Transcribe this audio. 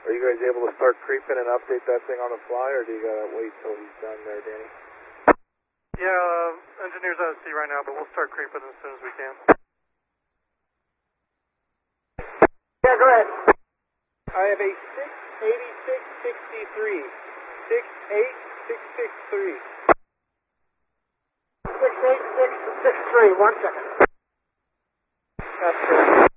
Are you guys able to start creeping and update that thing on the fly, or do you gotta wait till he's done there, Danny? Yeah, engineer's out at sea right now, but we'll start creeping as soon as we can. Yeah, go ahead. I have a 68663. 68663. 68663, 1 second. That's correct.